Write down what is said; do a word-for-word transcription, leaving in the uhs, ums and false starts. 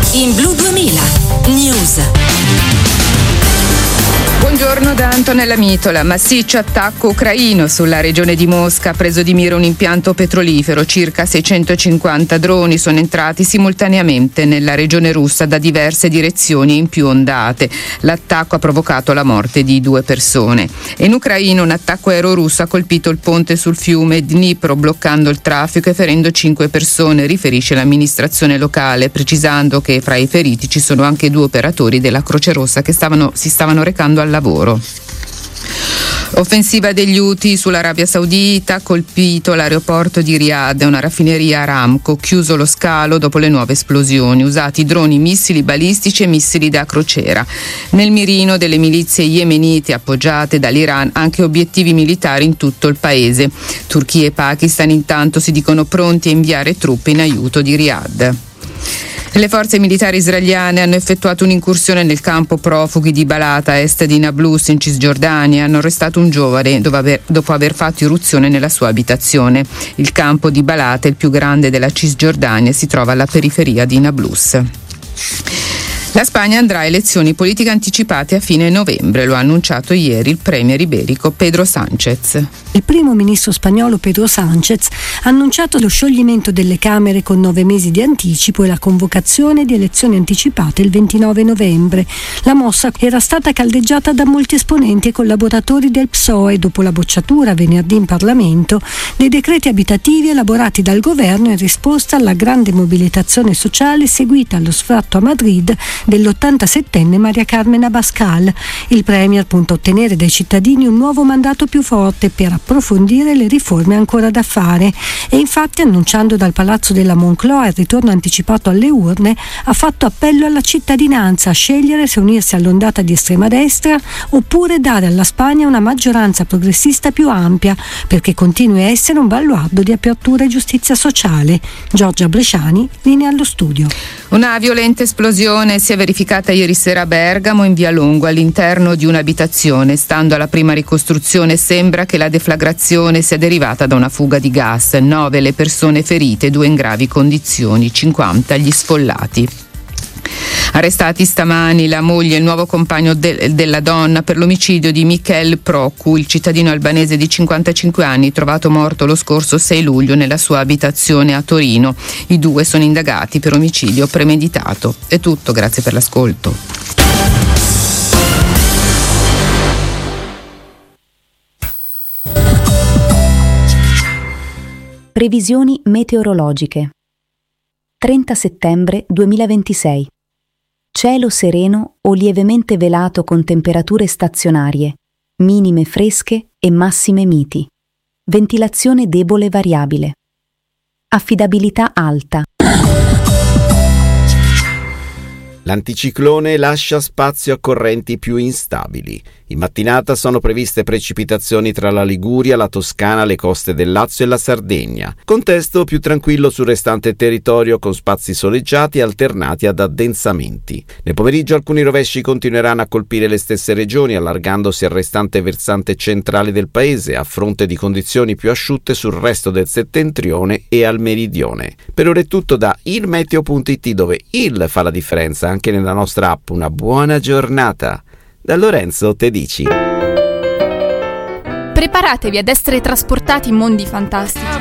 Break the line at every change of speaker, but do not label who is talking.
in Blu duemila News.
Buongiorno da Antonella Mitola. Massiccio attacco ucraino sulla regione di Mosca, ha preso di mira un impianto petrolifero. Circa seicentocinquanta droni sono entrati simultaneamente nella regione russa da diverse direzioni in più ondate. L'attacco ha provocato la morte di due persone. E in Ucraina un attacco aereo russo ha colpito il ponte sul fiume Dnipro, bloccando il traffico e ferendo cinque persone, riferisce l'amministrazione locale, precisando che fra i feriti ci sono anche due operatori della Croce Rossa che stavano, si stavano recando al lavoro. Offensiva degli Houthi sull'Arabia Saudita, ha colpito l'aeroporto di Riyadh e una raffineria Aramco, chiuso lo scalo dopo le nuove esplosioni, usati droni, missili balistici e missili da crociera. Nel mirino delle milizie yemenite appoggiate dall'Iran anche obiettivi militari in tutto il paese. Turchia e Pakistan intanto si dicono pronti a inviare truppe in aiuto di Riyadh. Le forze militari israeliane hanno effettuato un'incursione nel campo profughi di Balata, a est di Nablus, in Cisgiordania. Hanno arrestato un giovane dopo aver, dopo aver fatto irruzione nella sua abitazione. Il campo di Balata, il più grande della Cisgiordania, si trova alla periferia di Nablus. La Spagna andrà a elezioni politiche anticipate a fine novembre, lo ha annunciato ieri il premier iberico Pedro Sánchez.
Il primo ministro spagnolo Pedro Sánchez ha annunciato lo scioglimento delle Camere con nove mesi di anticipo e la convocazione di elezioni anticipate il ventinove novembre. La mossa era stata caldeggiata da molti esponenti e collaboratori del P S O E dopo la bocciatura venerdì in Parlamento dei decreti abitativi elaborati dal governo in risposta alla grande mobilitazione sociale seguita allo sfratto a Madrid dell'ottantasettenne Maria Carmen Abascal. Il premier punta a ottenere dai cittadini un nuovo mandato più forte per approfondire le riforme ancora da fare e infatti, annunciando dal Palazzo della Moncloa il ritorno anticipato alle urne, ha fatto appello alla cittadinanza a scegliere se unirsi all'ondata di estrema destra oppure dare alla Spagna una maggioranza progressista più ampia, perché continui a essere un baluardo di apertura e giustizia sociale. Giorgia Bresciani, linea allo studio.
Una violenta esplosione si è verificata ieri sera a Bergamo, in via Longo, all'interno di un'abitazione. Stando alla prima ricostruzione sembra che la deflagrazione sia derivata da una fuga di gas. Nove le persone ferite, due in gravi condizioni, cinquanta gli sfollati. Arrestati stamani la moglie e il nuovo compagno de- della donna per l'omicidio di Michel Procu, il cittadino albanese di cinquantacinque anni trovato morto lo scorso sei luglio nella sua abitazione a Torino. I due sono indagati per omicidio premeditato. È tutto, grazie per l'ascolto.
Previsioni meteorologiche. trenta settembre duemilaventisei. Cielo sereno o lievemente velato con temperature stazionarie, minime fresche e massime miti. Ventilazione debole variabile. Affidabilità alta.
L'anticiclone lascia spazio a correnti più instabili. In mattinata sono previste precipitazioni tra la Liguria, la Toscana, le coste del Lazio e la Sardegna. Contesto più tranquillo sul restante territorio con spazi soleggiati alternati ad addensamenti. Nel pomeriggio alcuni rovesci continueranno a colpire le stesse regioni, allargandosi al restante versante centrale del paese, a fronte di condizioni più asciutte sul resto del settentrione e al meridione. Per ora è tutto da ilmeteo punto it, dove il fa la differenza anche nella nostra app. Una buona giornata. Da Lorenzo Tedici.
Preparatevi ad essere trasportati in mondi fantastici.